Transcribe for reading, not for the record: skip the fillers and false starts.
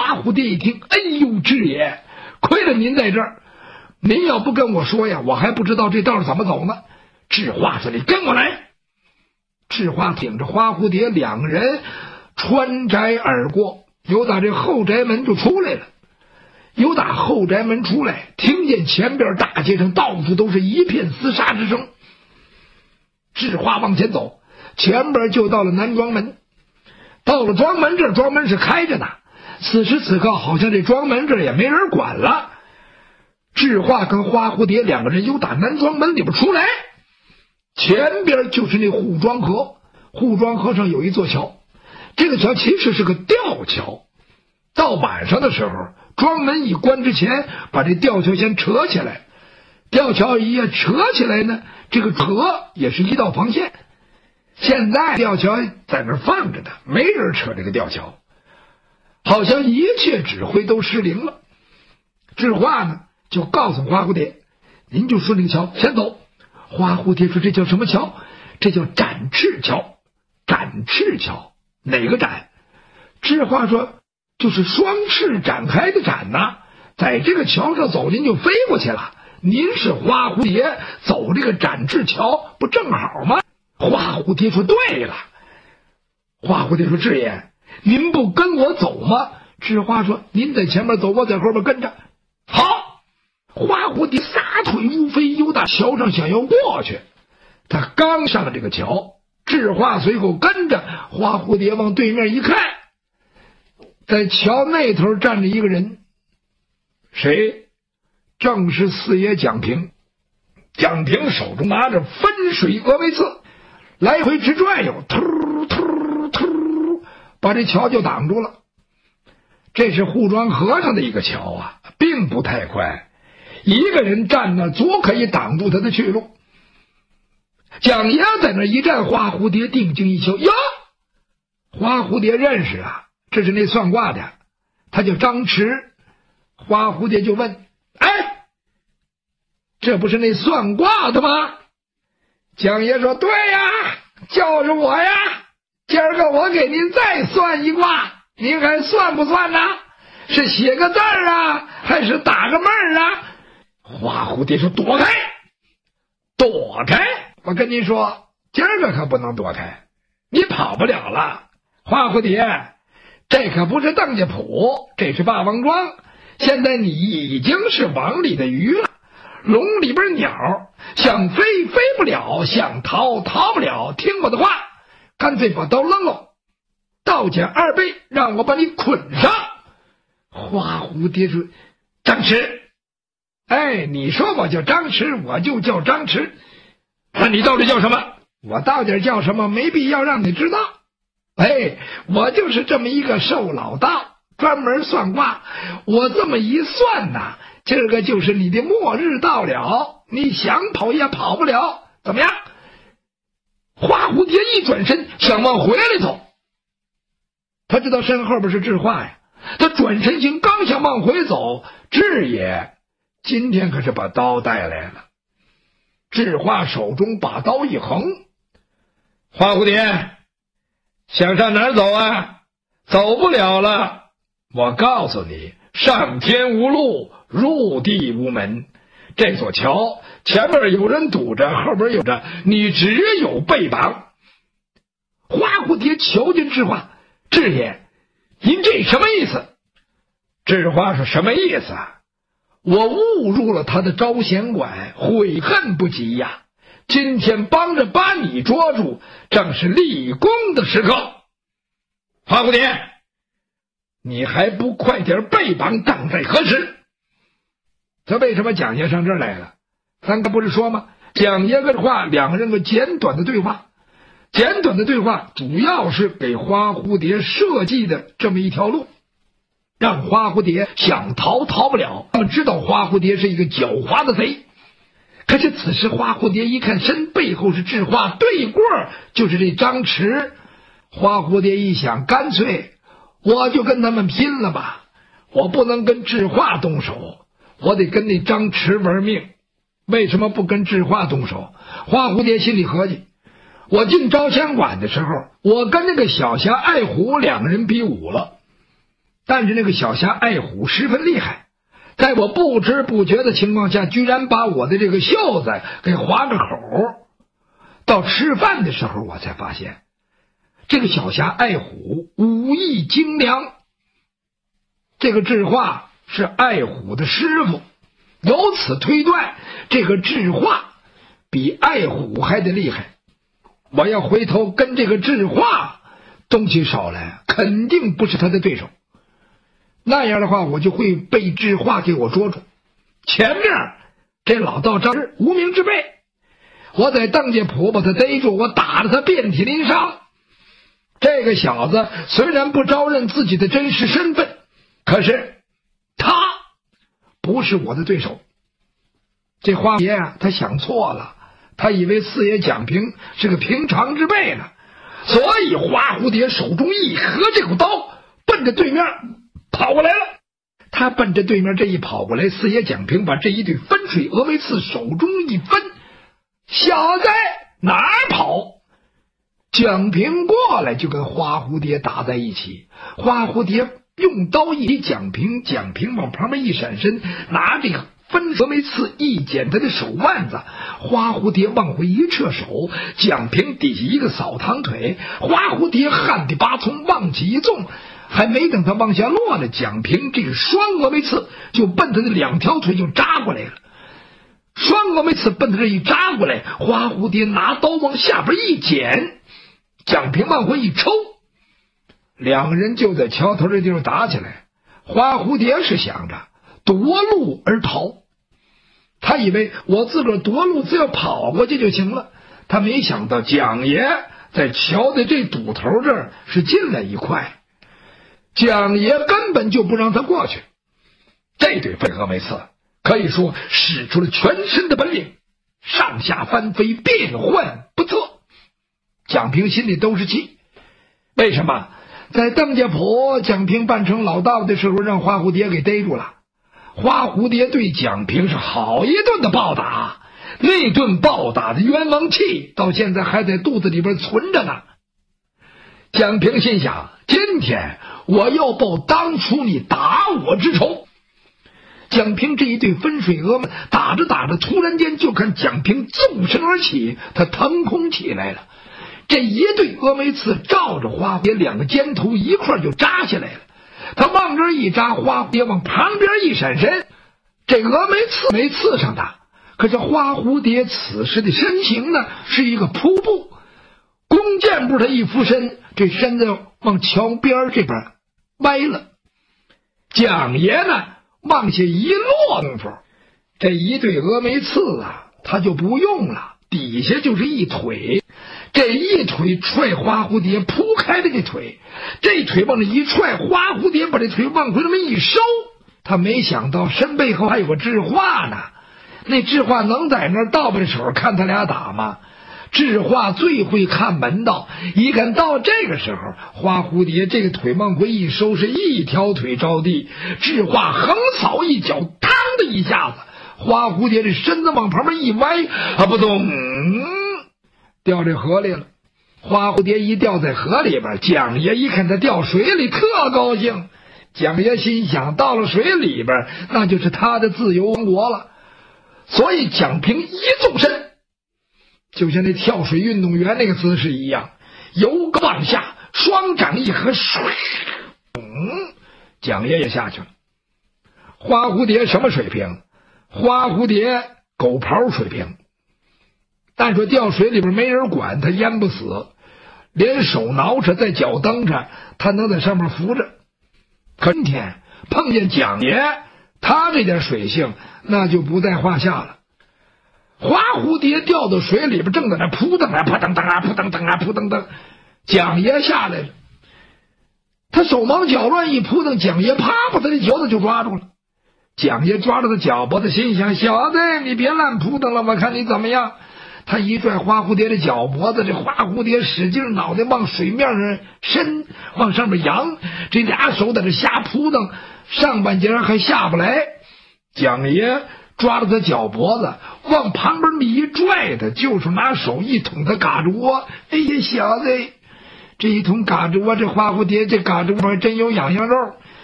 花蝴蝶一听，哎呦，智爷，亏了您在这儿，您要不跟我说呀，我还不知道这道怎么走呢。智化说：“你跟我来。”智化领着花蝴蝶两个人穿宅而过，由打这后宅门就出来了。由打后宅门出来，听见前边大街上到处都是一片厮杀之声。智化往前走，前边就到了南庄门。到了庄门这儿，庄门是开着的。此时此刻，好像这庄门这儿也没人管了。智化跟花蝴蝶两个人由打南庄门里边出来，前边就是那护庄河。护庄河上有一座桥，这个桥其实是个吊桥。到晚上的时候，庄门一关之前，把这吊桥先扯起来。吊桥一扯起来呢，这个扯也是一道防线。现在吊桥在那儿放着呢，没人扯这个吊桥，好像一切指挥都失灵了。智化呢就告诉花蝴蝶：“您就顺这个桥先走。”花蝴蝶说：“这叫什么桥？这叫展翅桥。”展翅桥哪个展？智化说：“就是双翅展开的展呐，在这个桥上走，您就飞过去了。您是花蝴蝶，走这个展翅桥不正好吗？”花蝴蝶说：“对了。”花蝴蝶说：“智爷，您不跟我走吗？”智化说：“您在前面走，我在后边跟着。”好，花蝴蝶撒腿如飞，由打桥上想要过去。他刚上了这个桥，智化随后跟着。花蝴蝶往对面一看，在桥那头站着一个人，谁？正是四爷蒋平。蒋平手中拿着分水峨眉刺，来回直转悠，突突突，把这桥就挡住了。这是护庄河上的一个桥啊，并不太宽，一个人站那足可以挡住他的去路。蒋爷在那一站，花蝴蝶定睛一瞧，哟，花蝴蝶认识啊，这是那算卦的，他叫张弛。花蝴蝶就问：“哎，这不是那算卦的吗？”蒋爷说：“对呀，就是我呀，今儿个我给您再算一卦，您还算不算呢？是写个字儿啊，还是打个闷儿啊？”花蝴蝶说：“躲开，躲开！我跟您说，今儿个可不能躲开，你跑不了了。花蝴蝶，这可不是邓家堡，这是霸王庄。现在你已经是网里的鱼了，笼里边鸟，想飞飞不了，想逃逃不了。听我的话，干脆把刀扔了，倒减2倍，让我把你捆上。”花蝴蝶说：“张弛，哎，你说我叫张弛，我就叫张弛。那你到底叫什么？”“我到底叫什么没必要让你知道。哎，我就是这么一个瘦老道，专门算卦。我这么一算呐，今儿个就是你的末日到了，你想跑也跑不了。怎么样？”花蝴蝶一转身想往回来走，他知道身后边是智化呀，他转身行，刚想往回走，智爷今天可是把刀带来了。智化手中把刀一横：“花蝴蝶，想上哪儿走啊？走不了了。我告诉你，上天无路，入地无门。这座桥前面有人堵着，后边有着，你只有被绑。”花蝴蝶瞧见智化：“智爷，您这什么意思？”智化说：“什么意思啊？我误入了他的招贤馆，悔恨不及呀！今天帮着把你捉住，正是立功的时刻。花蝴蝶，你还不快点被绑，等待何时？”他为什么蒋爷上这儿来了？咱可不是说吗？蒋爷跟话两个人个简短的对话，简短的对话主要是给花蝴蝶设计的这么一条路，让花蝴蝶想逃逃不了。他们知道花蝴蝶是一个狡猾的贼，可是此时花蝴蝶一看身背后是智化，对过就是这张弛。花蝴蝶一想，干脆我就跟他们拼了吧，我不能跟智化动手，我得跟那张弛玩命。为什么不跟智化动手？花蝴蝶心里合计，我进招贤馆的时候，我跟那个小侠爱虎两个人比武了， 但是那个小侠爱虎十分厉害，在我不知不觉的情况下，居然把我的这个袖子给划个口。到吃饭的时候，我才发现这个小侠爱虎武艺精良，这个智化是爱虎的师傅，由此推断，这个智化比爱虎还得厉害。我要回头跟这个智化动起手来，肯定不是他的对手。那样的话，我就会被智化给我捉住。前面这老道张无名之辈，我在邓家铺把他逮住，我打得他遍体鳞伤。这个小子虽然不招认自己的真实身份，可是他不是我的对手。这花爷啊，他想错了，他以为四爷蒋平是个平常之辈呢，所以花蝴蝶手中一合这口刀，奔着对面跑过来了。他奔着对面这一跑过来，四爷蒋平把这一对分水峨眉刺手中一分，小子哪儿跑？蒋平过来就跟花蝴蝶打在一起，花蝴蝶用刀一抵蒋平，蒋平往旁边一闪身，拿这个分峨眉刺一剪他的手腕子，花蝴蝶往回一撤手，蒋平底下一个扫堂腿，花蝴蝶旱地拔葱往起一纵，还没等他往下落呢，蒋平这个双峨眉刺就奔他的两条腿就扎过来了。双峨眉刺奔他这一扎过来，花蝴蝶拿刀往下边一剪，蒋平往回一抽，两个人就在桥头这地方打起来。花蝴蝶是想着夺路而逃，他以为我自个儿夺路只要跑过去就行了，他没想到蒋爷在桥的这堵头这儿是进来一块，蒋爷根本就不让他过去。这对分峨眉刺可以说使出了全身的本领，上下翻飞，变幻不测。蒋平心里都是气，为什么在邓家铺蒋平扮成老道的时候让花蝴蝶给逮住了？花蝴蝶对蒋平是好一顿的暴打，那顿暴打的冤枉气到现在还在肚子里边存着呢。蒋平心想，今天我要报当初你打我之仇。蒋平这一对分水峨眉打着打着，突然间就看蒋平纵身而起，他腾空起来了，这一对峨眉刺照着花蝴蝶两个肩头一块就扎下来了。他往这一扎，花蝴蝶往旁边一闪身，这峨眉刺没刺上他，可是花蝴蝶此时的身形呢是一个瀑布，弓箭步他一俯身，这身子往桥边这边歪了。蒋爷呢往下一落功夫，这一对峨眉刺啊他就不用了，底下就是一腿，这一腿踹花蝴蝶扑开的这腿，这腿往这一踹，花蝴蝶把这腿往回那么一收，他没想到身背后还有个智化呢，那智化能在那儿倒着手看他俩打吗？智化最会看门道，一看到这个时候，花蝴蝶这个腿往回一收，是一条腿着地，智化横扫一脚，嘡的一下子，花蝴蝶这身子往旁边一歪，不动，掉这河里了。花蝴蝶一掉在河里边，蒋爷一看他掉水里，特高兴。蒋爷心想，到了水里边，那就是他的自由王国了。所以蒋平一纵身，就像那跳水运动员那个姿势一样，由高往下，双掌一合，蒋爷也下去了。花蝴蝶什么水平？花蝴蝶狗刨水平。但说掉水里边没人管，他淹不死，连手挠着在脚蹬着，他能在上面浮着。可今天碰见蒋爷，他这点水性那就不在话下了。花蝴蝶掉到水里边，正在那扑腾啊扑腾腾啊扑腾腾啊扑腾腾，蒋爷下来了，他手忙脚乱一扑腾，蒋爷啪把他的脚子就抓住了。蒋爷抓着他脚脖子，心想，小子你别乱扑腾了，我看你怎么样。他一拽花蝴蝶的脚脖子，这花蝴蝶使劲脑袋往水面上伸，往上面扬，这俩手在这瞎扑腾，上半截还下不来。蒋爷抓着他脚脖子往旁边一拽，他就是拿手一捅他嘎吱窝。哎呀，小子，这一捅嘎吱窝，这花蝴蝶这嘎吱窝还真有痒痒肉。